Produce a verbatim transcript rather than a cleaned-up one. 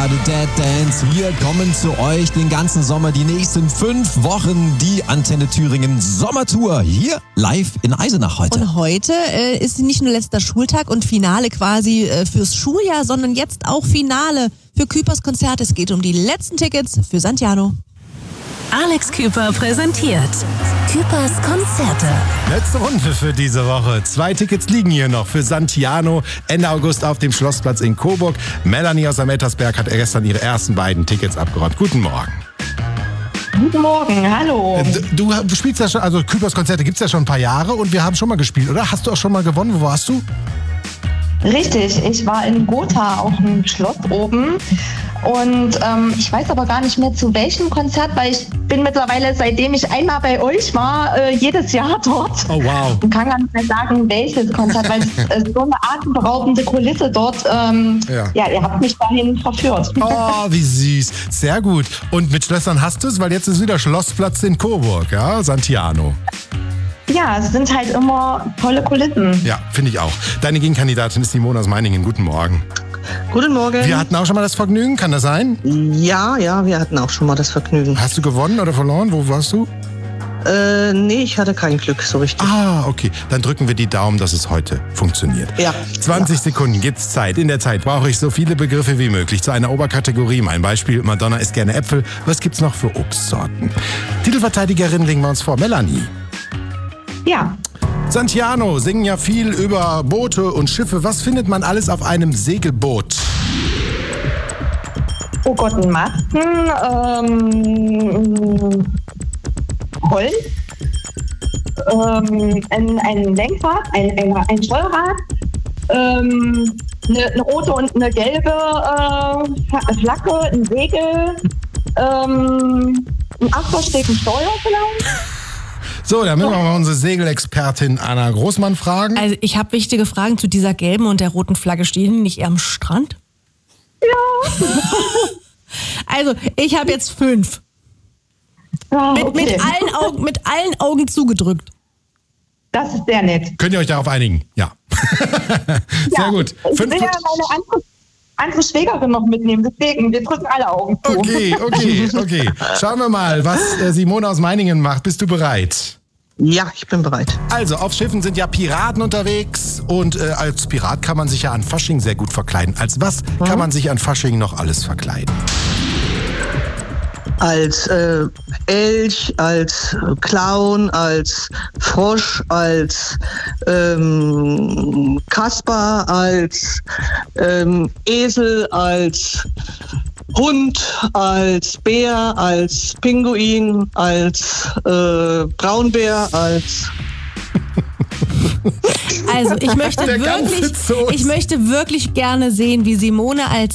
gerade Dead Dance. Wir kommen zu euch den ganzen Sommer, die nächsten fünf Wochen, die Antenne Thüringen Sommertour hier live in Eisenach heute. Und heute äh, ist nicht nur letzter Schultag und Finale quasi äh, fürs Schuljahr, sondern jetzt auch Finale für Küpers Konzert. Es geht um die letzten Tickets für Santiano. Alex Küper präsentiert Küpers Konzerte. Letzte Runde für diese Woche. Zwei Tickets liegen hier noch für Santiano Ende August auf dem Schlossplatz in Coburg. Melanie aus Amelsberg hat gestern ihre ersten beiden Tickets abgeräumt. Guten Morgen. Guten Morgen, hallo. Du, du spielst ja schon, also Küpers Konzerte gibt es ja schon ein paar Jahre und wir haben schon mal gespielt, oder? Hast du auch schon mal gewonnen? Wo warst du? Richtig, ich war in Gotha auf dem Schloss oben und ähm, ich weiß aber gar nicht mehr zu welchem Konzert, weil ich bin mittlerweile, seitdem ich einmal bei euch war, äh, jedes Jahr dort. Oh wow. Und kann gar nicht mehr sagen, welches Konzert, weil es ist so eine atemberaubende Kulisse dort. Ähm, Ja. ja, ihr habt mich dahin verführt. Oh, wie süß. Sehr gut. Und mit Schlössern hast du es, weil jetzt ist wieder Schlossplatz in Coburg, ja? Santiano. Ja, es sind halt immer tolle Kulissen. Ja, finde ich auch. Deine Gegenkandidatin ist Simone aus Meiningen. Guten Morgen. Guten Morgen. Wir hatten auch schon mal das Vergnügen, kann das sein? Ja, ja, wir hatten auch schon mal das Vergnügen. Hast du gewonnen oder verloren? Wo warst du? Äh, nee, ich hatte kein Glück so richtig. Ah, okay. Dann drücken wir die Daumen, dass es heute funktioniert. Ja. zwanzig Sekunden gibt's Zeit. In der Zeit brauche ich so viele Begriffe wie möglich zu einer Oberkategorie. Mein Beispiel, Madonna isst gerne Äpfel. Was gibt's noch für Obstsorten? Titelverteidigerin legen wir uns vor. Melanie. Ja, Santiano singen ja viel über Boote und Schiffe. Was findet man alles auf einem Segelboot? oh Gott, ein Masten, ähm, Holz, ähm, ein, ein Lenkrad, ein, ein, ein Steuerrad, ähm, eine, eine rote und eine gelbe äh, Flagge, ein Segel, ähm, ein Achtersteg, ein Steuer vielleicht. So, da müssen wir mal unsere Segelexpertin Anna Großmann fragen. Also ich habe wichtige Fragen zu dieser gelben und der roten Flagge. Stehen die nicht eher am Strand? Ja. Also ich habe jetzt fünf. Ah, Mit, okay. mit, allen Augen, mit allen Augen zugedrückt. Das ist sehr nett. Könnt ihr euch darauf einigen? Ja. Sehr Ja, gut. Ich Fünf will ja meine andere, andere Schwägerin noch mitnehmen, deswegen, wir drücken alle Augen zu. Okay, okay, okay. Schauen wir mal, was äh, Simone aus Meiningen macht. Bist du bereit? Ja, ich bin bereit. Also, auf Schiffen sind ja Piraten unterwegs und äh, als Pirat kann man sich ja an Fasching sehr gut verkleiden. Als was kann man sich an Fasching noch alles verkleiden? Als äh, Elch, als äh, Clown, als Frosch, als ähm, Kasper, als ähm, Esel, als Hund, als Bär, als Pinguin, als äh, Braunbär, als... Also ich möchte Der ganze wirklich, Zoo ist- ich möchte wirklich gerne sehen, wie Simone als